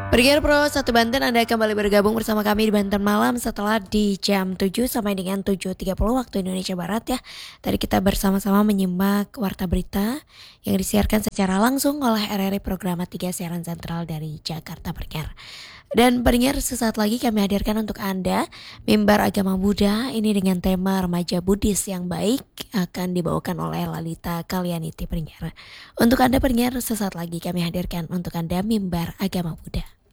Pendengar Pro 1 Banten, Anda kembali bergabung bersama kami di Banten Malam setelah di jam 7 sampai dengan 7.30 waktu Indonesia Barat ya. Tadi kita bersama-sama menyimak Warta Berita yang disiarkan secara langsung oleh RRI Programa 3 Siaran Sentral dari Jakarta Pendengar. Dan pendengar, sesaat lagi kami hadirkan untuk Anda Mimbar Agama Buddha ini dengan tema Remaja Buddhis yang Baik akan dibawakan oleh Lalita Kalianiti pendengar. Untuk Anda pendengar, sesaat lagi kami hadirkan untuk Anda Mimbar Agama Buddha.